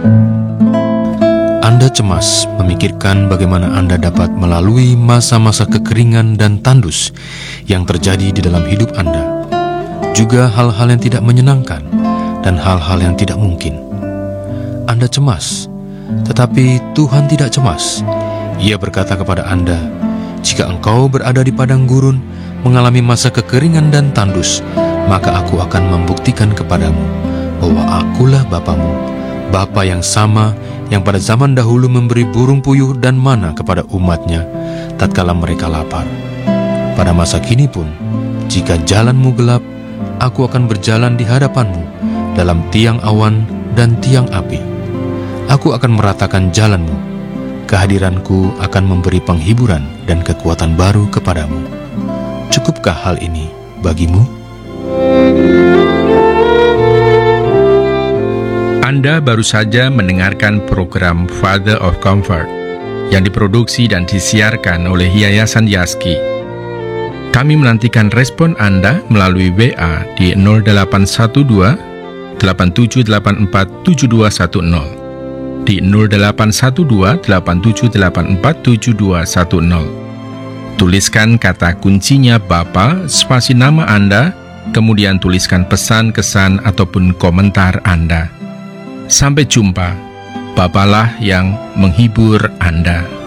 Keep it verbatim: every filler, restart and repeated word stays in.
Anda cemas memikirkan bagaimana Anda dapat melalui masa-masa kekeringan dan tandus yang terjadi di dalam hidup Anda. Juga hal-hal yang tidak menyenangkan dan hal-hal yang tidak mungkin. Anda cemas, tetapi Tuhan tidak cemas. Ia berkata kepada Anda, "Jika engkau berada di padang gurun, mengalami masa kekeringan dan tandus, maka aku akan membuktikan kepadamu bahwa akulah Bapamu, Bapa yang sama yang pada zaman dahulu memberi burung puyuh dan mana kepada umatnya tatkala mereka lapar. Pada masa kini pun, jika jalanmu gelap, aku akan berjalan di hadapanmu dalam tiang awan dan tiang api. Aku akan meratakan jalanmu. Kehadiranku akan memberi penghiburan dan kekuatan baru kepadamu." Cukupkah hal ini bagimu? Anda baru saja mendengarkan program Father of Comfort yang diproduksi dan disiarkan oleh Yayasan Yaski. Kami menantikan respon Anda melalui W A di nol delapan satu dua delapan tujuh delapan empat tujuh dua satu nol, di nol delapan satu dua delapan tujuh delapan empat tujuh dua satu nol. Tuliskan kata kuncinya Bapa, spasi nama Anda, kemudian tuliskan pesan, kesan, ataupun komentar Anda. Sampai jumpa, Bapalah yang menghibur Anda.